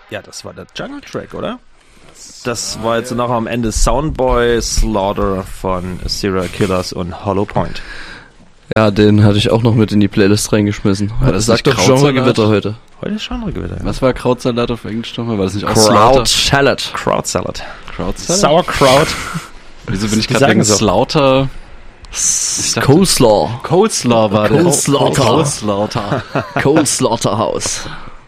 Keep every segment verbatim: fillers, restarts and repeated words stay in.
Ja, das war der Jungle Track, oder? Das war jetzt nachher am Ende Soundboy Slaughter von Serial Killers und Hollow Point. Ja, den hatte ich auch noch mit in die Playlist reingeschmissen. Ja, das sagt doch Genregewitter heute. Heute ist Genregewitter, ja. Was war Krautsalat auf Englisch nochmal? War das nicht auch Kraut Salad? Kraut Salad. Kraut Salad? Sauerkraut. Wieso bin ich gerade wegen so. Slaughter... Coleslaw. Coleslaw war der. Coleslaughter. Coleslaughter. Coleslaughterhouse.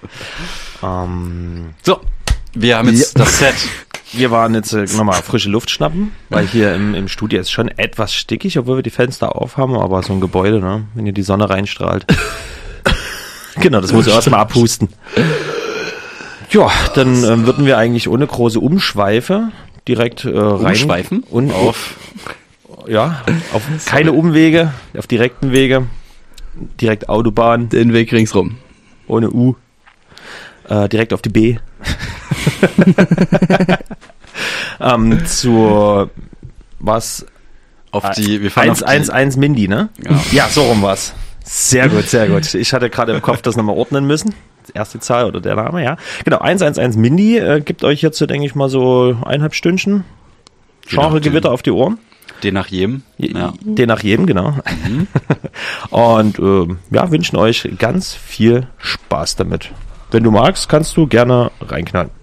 Um, so, wir haben jetzt ja. das Set. Wir waren jetzt äh, nochmal frische Luft schnappen, weil hier im, im Studio ist schon etwas stickig, obwohl wir die Fenster aufhaben, aber so ein Gebäude, ne, wenn hier die Sonne reinstrahlt. Genau, das muss ich erstmal abhusten. Ja, dann ähm, würden wir eigentlich ohne große Umschweife direkt äh, rein. Umschweifen? Und auf... Ja, auf keine Umwege, auf direkten Wege, direkt Autobahn. Den Weg ringsrum. Ohne U. Äh, direkt auf die B. ähm, zur, was? Auf die, wir fahren eins eins eins Mindy, ne? Ja. Ja, so rum war's. Sehr gut, sehr gut. Ich hatte gerade im Kopf das nochmal ordnen müssen. Die erste Zahl oder der Name, ja. Genau, eins eins eins Mindy äh, gibt euch jetzt, denke ich mal, so eineinhalb Stündchen Genregewitter auf die Ohren. Den nach jedem. Ja. Den nach jedem, genau. Mhm. Und äh, ja, wünschen euch ganz viel Spaß damit. Wenn du magst, kannst du gerne reinknallen.